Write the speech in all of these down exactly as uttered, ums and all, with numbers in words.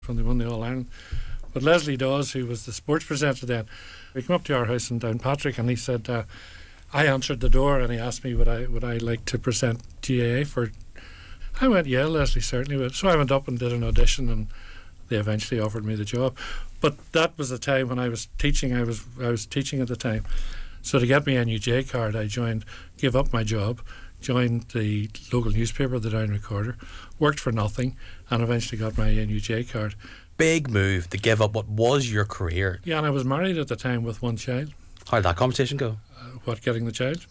when they won the All-Ireland. But Leslie Dawes, who was the sports presenter then, he came up to our house in Downpatrick and he said, uh, I answered the door and he asked me would I would I like to present G A A for... I went, yeah, Leslie certainly would. So I went up and did an audition and they eventually offered me the job. But that was the time when I was teaching. I was I was teaching at the time. So to get me a N U J card, I joined, gave up my job, joined the local newspaper, the Down Recorder, worked for nothing, and eventually got my N U J card. Big move to give up what was your career. Yeah, and I was married at the time with one child. How did that conversation go? Uh, what, getting the child?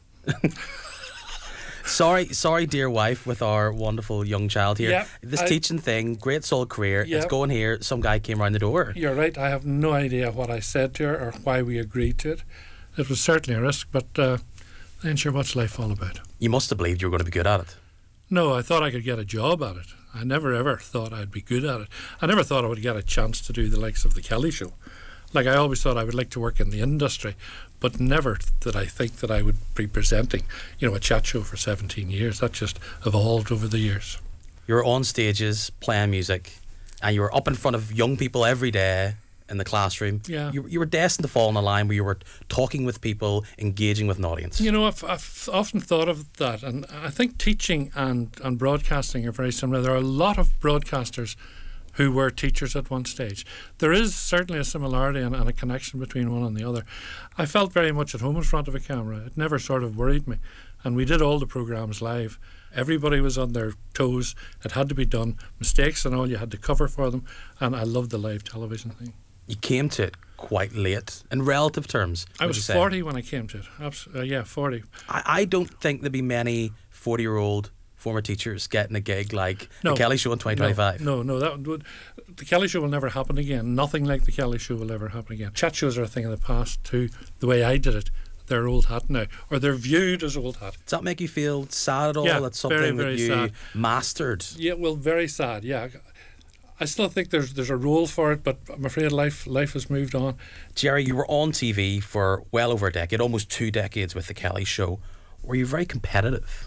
Sorry, sorry, dear wife, with our wonderful young child here. Yeah, this I, teaching thing, great solid career. Yeah. It's going here. Some guy came around the door. You're right. I have no idea what I said to her or why we agreed to it. It was certainly a risk, but uh, then sure, what's life all about? You must have believed you were going to be good at it. No, I thought I could get a job at it. I never ever thought I'd be good at it. I never thought I would get a chance to do the likes of the Kelly Show. Like, I always thought I would like to work in the industry, but never did I think that I would be presenting, you know, a chat show for seventeen years. That just evolved over the years. You were on stages playing music and you were up in front of young people every day in the classroom. Yeah. You, you were destined to fall in a line where you were talking with people, engaging with an audience. You know, I've, I've often thought of that, and I think teaching and, and broadcasting are very similar. There are a lot of broadcasters who were teachers at one stage. There is certainly a similarity and, and a connection between one and the other. I felt very much at home in front of a camera. It never sort of worried me. And we did all the programmes live. Everybody was on their toes. It had to be done. Mistakes and all, you had to cover for them. And I loved the live television thing. You came to it quite late in relative terms. I was forty when I came to it. Abs- uh, yeah, forty. I, I don't think there'd be many forty-year-old former teachers getting a gig like no, the Kelly Show in twenty twenty-five. No, no, no, that would, the Kelly Show will never happen again. Nothing like the Kelly Show will ever happen again. Chat shows are a thing of the past too. The way I did it, they're old hat now, or they're viewed as old hat. Does that make you feel sad at all? Yeah, That's something very, very that you sad. mastered. Yeah, well, very sad. Yeah, I still think there's there's a role for it, but I'm afraid life life has moved on. Jerry, you were on T V for well over a decade, almost two decades with the Kelly Show. Were you very competitive?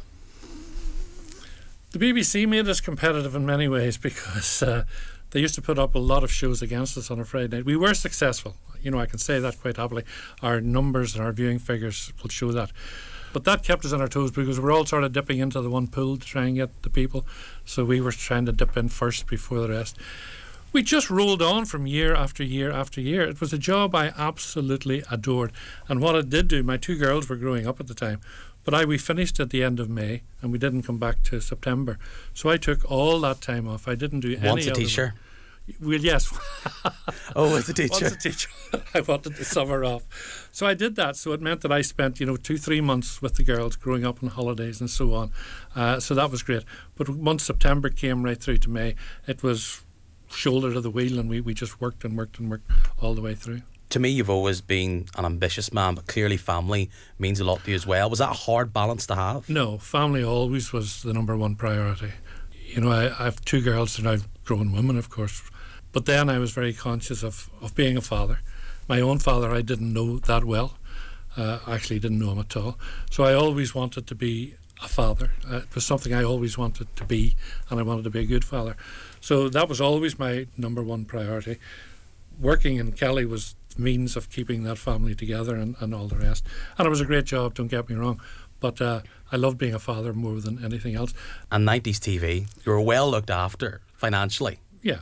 The B B C made us competitive in many ways because uh, they used to put up a lot of shows against us on a Friday night. We were successful. You know, I can say that quite happily. Our numbers and our viewing figures will show that. But that kept us on our toes because we were all sort of dipping into the one pool to try and get the people. So we were trying to dip in first before the rest. We just rolled on from year after year after year. It was a job I absolutely adored. And what it did do, my two girls were growing up at the time, but I we finished at the end of May and we didn't come back to September. So I took all that time off. I didn't do any Once a other teacher? work. Well, yes. Oh, as a teacher. Once a teacher. I wanted the summer off. So I did that. So it meant that I spent, you know, two, three months with the girls growing up on holidays and so on. Uh, so that was great. But once September came right through to May, it was shoulder to the wheel and we, we just worked and worked and worked all the way through. To me, you've always been an ambitious man, but clearly family means a lot to you as well. Was that a hard balance to have? No, family always was the number one priority. You know, I, I have two girls and I've grown women, of course. But then I was very conscious of, of being a father. My own father I didn't know that well. Uh, I actually didn't know him at all. So I always wanted to be a father. Uh, it was something I always wanted to be, and I wanted to be a good father. So that was always my number one priority. Working in Kelly was the means of keeping that family together and, and all the rest. And it was a great job, don't get me wrong. But uh, I loved being a father more than anything else. And nineties T V, you were well looked after financially. Yeah.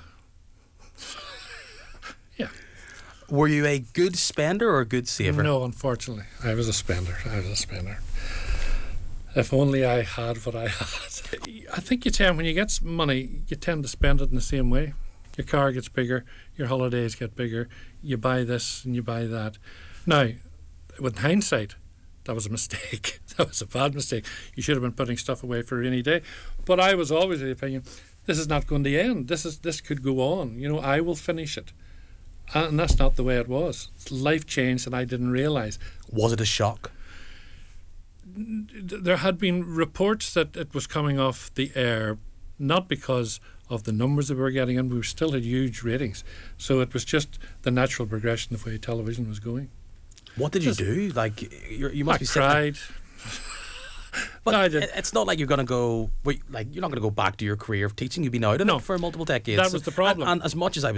Yeah. Were you a good spender or a good saver? No, unfortunately. I was a spender. I was a spender. If only I had what I had. I think you tend, when you get money, you tend to spend it in the same way. Your car gets bigger, your holidays get bigger, you buy this and you buy that. Now, with hindsight, that was a mistake. That was a bad mistake. You should have been putting stuff away for a rainy day. But I was always of the opinion, this is not going to end. This is this could go on. You know, I will finish it. And that's not the way it was. Life changed and I didn't realise. Was it a shock? There had been reports that it was coming off the air, not because of the numbers that we were getting in. We still had huge ratings. So it was just the natural progression of the way television was going. What did you do? Like, you're, you must I be cried. But no, I did. It's not like you're going to go. Wait, like you're not going to go back to your career of teaching. You've been out of No. it for multiple decades. That was the problem. And, and as much as I was